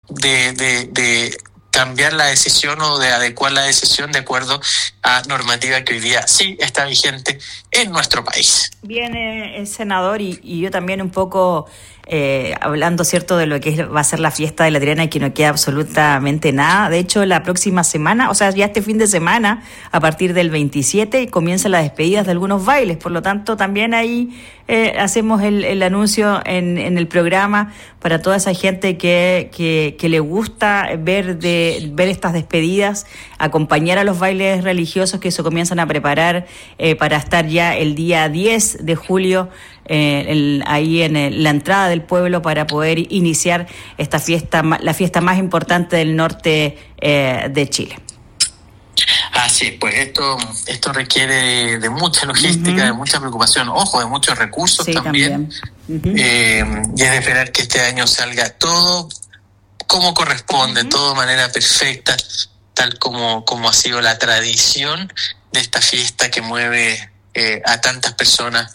de cambiar la decisión o de adecuar la decisión de acuerdo a normativa que hoy día sí está vigente en nuestro país. Bien, senador, y yo también un poco hablando, ¿cierto?, de lo que va a ser la fiesta de la Tirana, y que no queda absolutamente nada. De hecho, la próxima semana, o sea, ya este fin de semana, a partir del 27, comienzan las despedidas de algunos bailes. Por lo tanto, también ahí hacemos el anuncio en el programa para toda esa gente que le gusta ver estas despedidas, acompañar a los bailes religiosos que se comienzan a preparar para estar ya el día 10 de julio ahí en la entrada del pueblo, para poder iniciar esta fiesta, la fiesta más importante del norte de Chile. Así, pues esto requiere de mucha logística, de mucha preocupación, ojo, de muchos recursos también. Y es de esperar que este año salga todo como corresponde, todo de manera perfecta, tal como ha sido la tradición de esta fiesta que mueve a tantas personas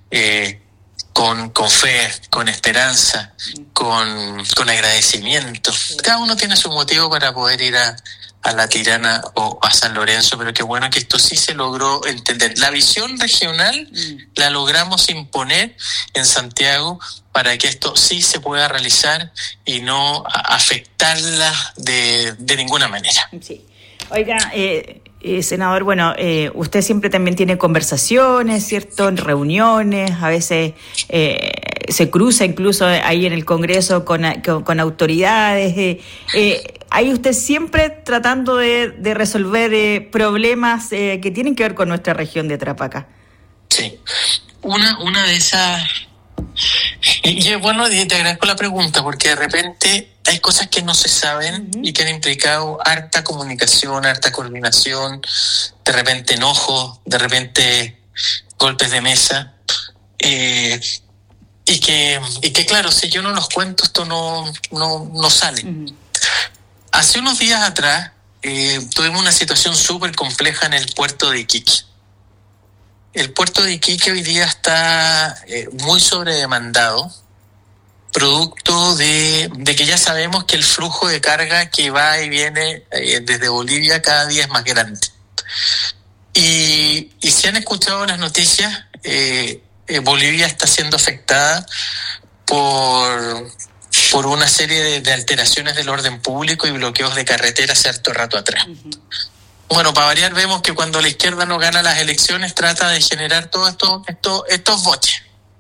con fe, con esperanza, con agradecimiento. Cada uno tiene su motivo para poder ir a la Tirana o a San Lorenzo, pero qué bueno que esto sí se logró entender. La visión regional la logramos imponer en Santiago para que esto sí se pueda realizar y no afectarla de ninguna manera. Sí. Oiga, senador, bueno, usted siempre también tiene conversaciones, ¿cierto?, en reuniones, a veces se cruza incluso ahí en el Congreso con autoridades. Ahí usted siempre tratando de resolver problemas que tienen que ver con nuestra región de Tarapacá. Sí, una de esas... Y es bueno, y te agradezco la pregunta, porque de repente hay cosas que no se saben y que han implicado harta comunicación, harta coordinación, de repente enojos, de repente golpes de mesa, y que claro, si yo no los cuento, esto no sale. Hace unos días atrás tuvimos una situación súper compleja en el puerto de Iquique. El puerto de Iquique hoy día está muy sobredemandado, producto de que ya sabemos que el flujo de carga que va y viene desde Bolivia cada día es más grande. Y si han escuchado las noticias, Bolivia está siendo afectada por una serie de alteraciones del orden público y bloqueos de carretera hace harto rato atrás. Bueno, para variar, vemos que cuando la izquierda no gana las elecciones trata de generar todos estos boches.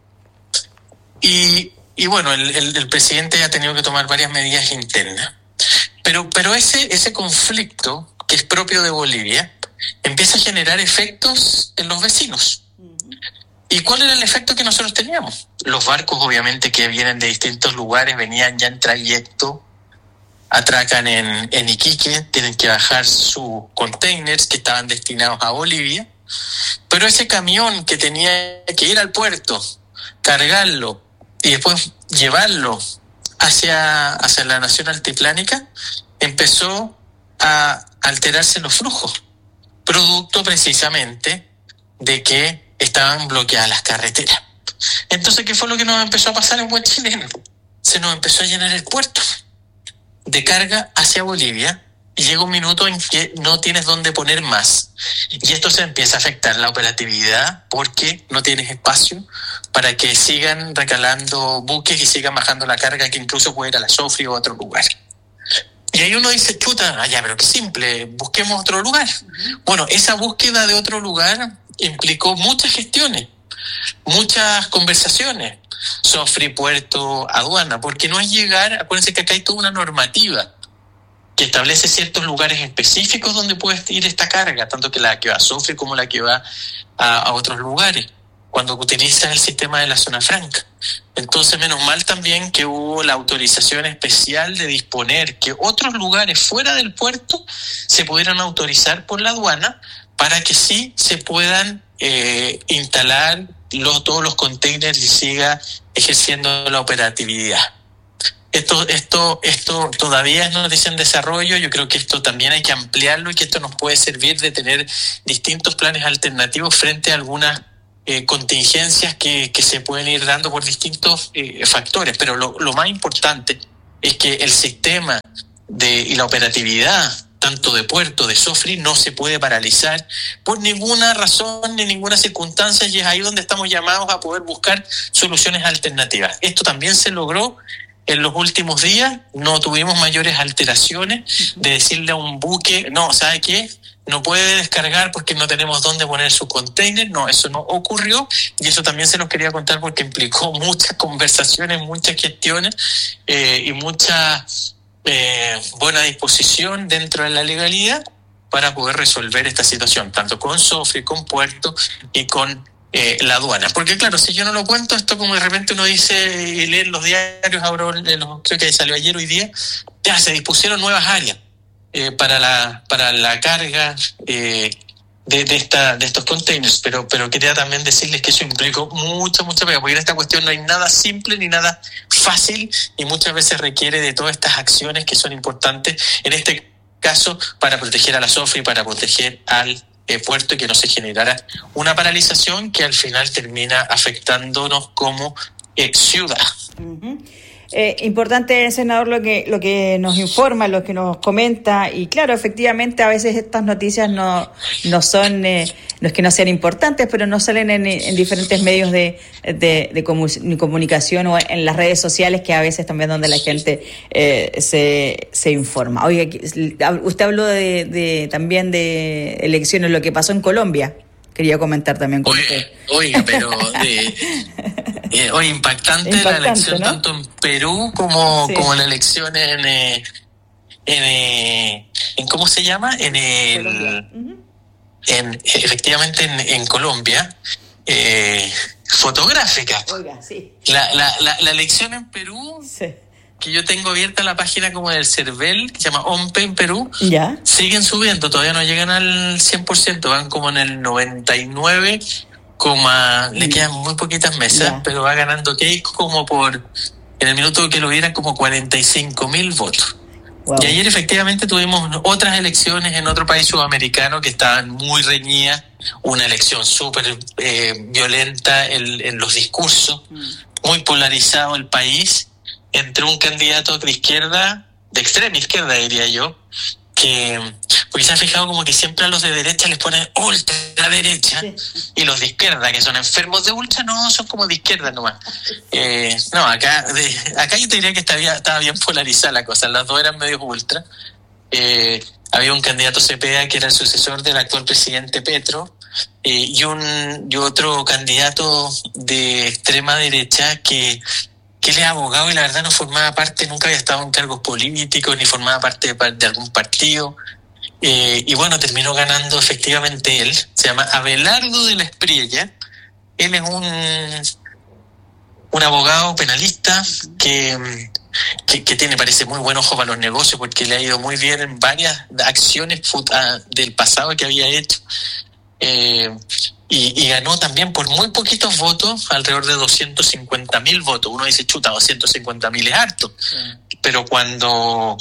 Y bueno, el presidente ha tenido que tomar varias medidas internas. Pero ese conflicto, que es propio de Bolivia, empieza a generar efectos en los vecinos. ¿Y cuál era el efecto que nosotros teníamos? Los barcos, obviamente, que vienen de distintos lugares, venían ya en trayecto, atracan en Iquique, tienen que bajar sus containers que estaban destinados a Bolivia, pero ese camión que tenía que ir al puerto, cargarlo y después llevarlo hacia la nación altiplánica, empezó a alterarse los flujos, producto precisamente de que estaban bloqueadas las carreteras. Entonces, ¿qué fue lo que nos empezó a pasar en buen chileno? Se nos empezó a llenar el puerto de carga hacia Bolivia y llega un minuto en que no tienes dónde poner más. Y esto se empieza a afectar la operatividad porque no tienes espacio para que sigan recalando buques y sigan bajando la carga, que incluso puede ir a la Sofri o a otro lugar. Y ahí uno dice, chuta, ya, pero qué simple, busquemos otro lugar. Bueno, esa búsqueda de otro lugar implicó muchas gestiones, muchas conversaciones, Sofri, puerto, aduana, porque no es llegar, acuérdense que acá hay toda una normativa que establece ciertos lugares específicos donde puede ir esta carga, tanto que la que va a Sofri como la que va a otros lugares, cuando utilizas el sistema de la zona franca. Entonces, menos mal también que hubo la autorización especial de disponer que otros lugares fuera del puerto se pudieran autorizar por la aduana para que sí se puedan instalar todos los containers y siga ejerciendo la operatividad. Esto todavía es noticia en desarrollo. Yo creo que esto también hay que ampliarlo y que esto nos puede servir de tener distintos planes alternativos frente a algunas contingencias que se pueden ir dando por distintos factores. Pero lo más importante es que el sistema y la operatividad tanto de puerto, de SOFRI, no se puede paralizar por ninguna razón ni ninguna circunstancia, y es ahí donde estamos llamados a poder buscar soluciones alternativas. Esto también se logró en los últimos días, no tuvimos mayores alteraciones de decirle a un buque, no, ¿sabe qué? No puede descargar porque no tenemos dónde poner su container. No, eso no ocurrió, y eso también se los quería contar porque implicó muchas conversaciones, muchas gestiones y mucha buena disposición dentro de la legalidad para poder resolver esta situación, tanto con SOFRI, con Puerto y con la aduana. Porque claro, si yo no lo cuento, esto como de repente uno dice y lee en los diarios, ahora creo que salió ayer, hoy día, ya se dispusieron nuevas áreas para la carga de estos containers, pero quería también decirles que eso implicó mucha pega, porque en esta cuestión no hay nada simple ni nada fácil, y muchas veces requiere de todas estas acciones que son importantes, en este caso para proteger a la SOFRI, para proteger al puerto, y que no se generara una paralización que al final termina afectándonos como ciudad. Uh-huh. Importante, senador, lo que nos informa, lo que nos comenta, y claro, efectivamente a veces estas noticias no son, no es que no sean importantes, pero no salen en diferentes medios de comunicación o en las redes sociales, que a veces también donde la gente se informa. Oiga, usted habló también de elecciones, lo que pasó en Colombia. Quería comentar también con usted. Oiga, pero impactante la elección, ¿no? Tanto en Perú como la elección en ¿cómo se llama? Efectivamente en Colombia, fotográfica. Oiga, sí. La elección en Perú, sí, que yo tengo abierta la página como del CERVEL, que se llama OMPE en Perú, ¿ya? Siguen subiendo, todavía no llegan al 100%, van como en el 99, le quedan muy poquitas mesas, ya, pero va ganando Keiko como en el minuto que lo vieran, como 45,000 votos. Wow. Y ayer efectivamente tuvimos otras elecciones en otro país sudamericano que estaban muy reñidas, una elección súper violenta en los discursos, muy polarizado el país, entre un candidato de izquierda, de extrema izquierda diría yo, porque se ha fijado como que siempre a los de derecha les ponen ultraderecha, sí, y los de izquierda, que son enfermos de ultra, no, son como de izquierda nomás. No, acá yo te diría que estaba bien polarizada la cosa, las dos eran medio ultra. Había un candidato Cepeda que era el sucesor del actual presidente Petro, y otro candidato de extrema derecha que él es abogado y la verdad no formaba parte, nunca había estado en cargos políticos ni formaba parte de algún partido, y bueno, terminó ganando efectivamente él. Se llama Abelardo de la Espriella. Él es un abogado penalista que tiene, parece, muy buen ojo para los negocios, porque le ha ido muy bien en varias acciones del pasado que había hecho, y ganó también por muy poquitos votos, alrededor de 250,000 votos. Uno dice, chuta, 250,000 es harto, sí, pero cuando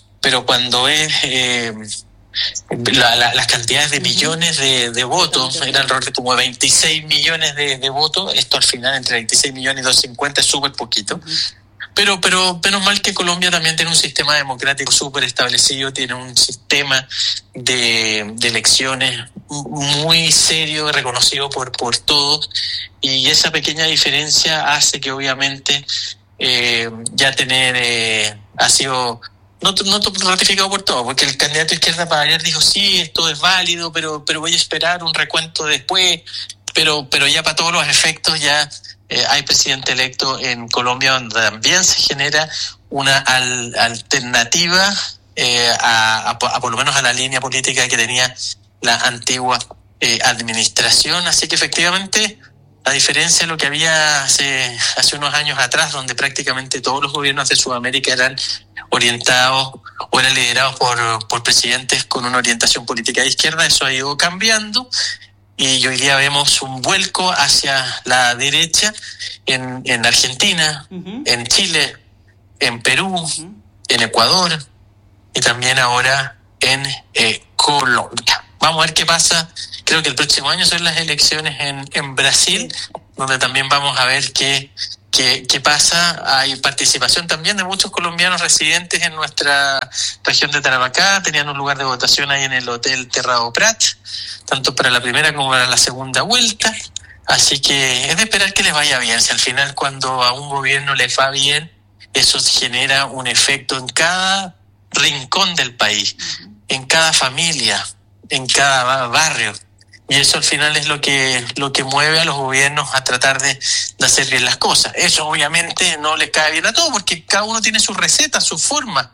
es las cantidades de millones de votos, era alrededor de como 26 millones de votos, esto al final entre 26 millones y 250 es súper poquito. Pero menos mal que Colombia también tiene un sistema democrático súper establecido, tiene un sistema de elecciones muy serio, reconocido por todos, y esa pequeña diferencia hace que obviamente ya ha sido no ratificado por todos, porque el candidato de izquierda para ayer dijo, sí, esto es válido, pero voy a esperar un recuento después, pero ya para todos los efectos ya hay presidente electo en Colombia, donde también se genera una alternativa a por lo menos a la línea política que tenía la antigua administración. Así que efectivamente, a diferencia de lo que había hace unos años atrás, donde prácticamente todos los gobiernos de Sudamérica eran orientados o eran liderados por presidentes con una orientación política de izquierda, eso ha ido cambiando. Y hoy día vemos un vuelco hacia la derecha en Argentina, uh-huh, en Chile, en Perú, uh-huh, en Ecuador y también ahora en Colombia. Vamos a ver qué pasa. Creo que el próximo año son las elecciones en Brasil, sí, donde también vamos a ver qué ¿Qué pasa? Hay participación también de muchos colombianos residentes en nuestra región de Tarapacá. Tenían un lugar de votación ahí en el Hotel Terrado Prat, tanto para la primera como para la segunda vuelta. Así que es de esperar que les vaya bien. Si al final, cuando a un gobierno les va bien, eso genera un efecto en cada rincón del país, en cada familia, en cada barrio. Y eso al final es lo que mueve a los gobiernos a tratar de hacer bien las cosas. Eso obviamente no les cae bien a todos, porque cada uno tiene su receta, su forma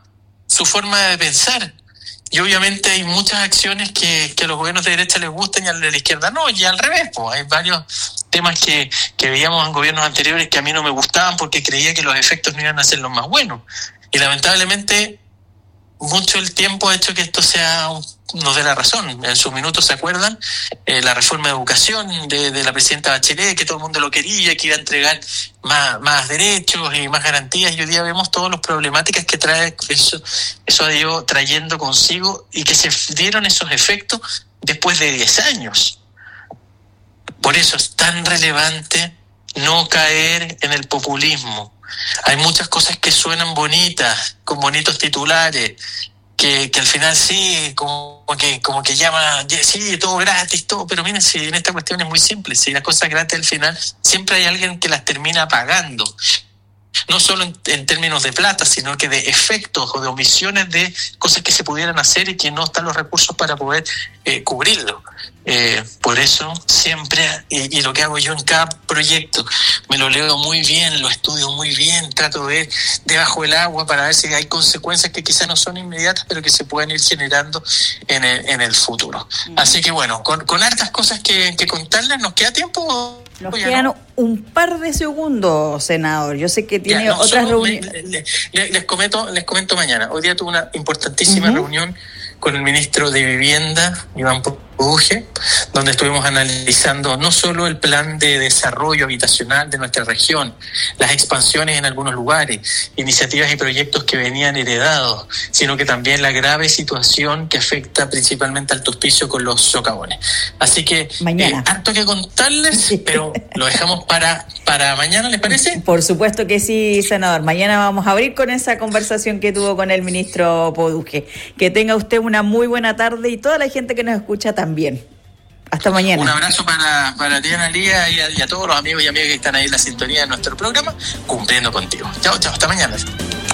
de pensar. Y obviamente hay muchas acciones que a los gobiernos de derecha les gustan y a los de la izquierda no, y al revés. Pues hay varios temas que veíamos en gobiernos anteriores que a mí no me gustaban porque creía que los efectos no iban a ser los más buenos. Y lamentablemente mucho el tiempo ha hecho que esto nos dé la razón. En sus minutos, ¿se acuerdan? La reforma de educación de la presidenta Bachelet, que todo el mundo lo quería, que iba a entregar más derechos y más garantías, y hoy día vemos todas las problemáticas que trae eso ha ido trayendo consigo, y que se dieron esos efectos después de 10 años. Por eso es tan relevante no caer en el populismo. Hay muchas cosas que suenan bonitas, con bonitos titulares, que al final sí, como que llama, sí, todo gratis, todo, pero miren, si en esta cuestión es muy simple, si las cosas gratis al final siempre hay alguien que las termina pagando, no solo en términos de plata, sino que de efectos o de omisiones de cosas que se pudieran hacer y que no están los recursos para poder cubrirlo. Por eso siempre, y lo que hago yo en cada proyecto, me lo leo muy bien, lo estudio muy bien, trato de ver debajo del agua para ver si hay consecuencias que quizás no son inmediatas, pero que se pueden ir generando en el futuro. Así que bueno, con hartas cosas que contarles, ¿nos queda tiempo? Nos quedan un par de segundos, senador. Yo sé que tiene otras reuniones. Les comento mañana. Hoy día tuve una importantísima reunión con el ministro de Vivienda, Iván Produje, donde estuvimos analizando no solo el plan de desarrollo habitacional de nuestra región, las expansiones en algunos lugares, iniciativas y proyectos que venían heredados, sino que también la grave situación que afecta principalmente al hospicio con los socavones. Así que harto que contarles, pero lo dejamos para mañana, ¿les parece? Por supuesto que sí, senador. Mañana vamos a abrir con esa conversación que tuvo con el ministro Produje. Que tenga usted una muy buena tarde y toda la gente que nos escucha también. Hasta mañana. Un abrazo para ti, Analía, y a todos los amigos y amigas que están ahí en la sintonía de nuestro programa, cumpliendo contigo. Chao, hasta mañana.